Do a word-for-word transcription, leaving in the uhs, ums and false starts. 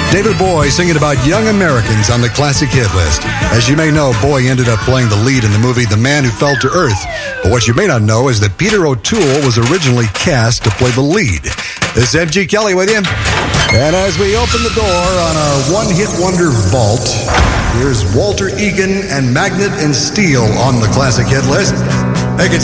David Bowie singing about young Americans on the classic hit list. As you may know, Bowie ended up playing the lead in the movie The Man Who Fell to Earth. But what you may not know is that Peter O'Toole was originally cast to play the lead. This is M G Kelly with you. And as we open the door on our one-hit wonder vault, here's Walter Egan and Magnet and Steel on the classic hit list. Hey,